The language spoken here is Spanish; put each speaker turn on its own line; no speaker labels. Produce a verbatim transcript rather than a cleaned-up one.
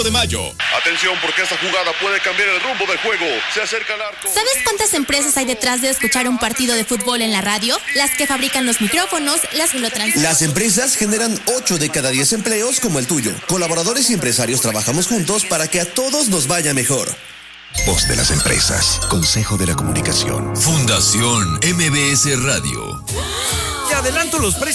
de mayo.
Atención, porque esta jugada puede cambiar el rumbo del juego. Se acerca el arco.
¿Sabes cuántas empresas hay detrás de escuchar un partido de fútbol en la radio? Las que fabrican los micrófonos, las que lo transmiten.
Las empresas generan ocho de cada diez empleos como el tuyo. Colaboradores y empresarios trabajamos juntos para que a todos nos vaya mejor.
Voz de las empresas. Consejo de la Comunicación. Fundación M B S Radio.
Te adelanto los precios.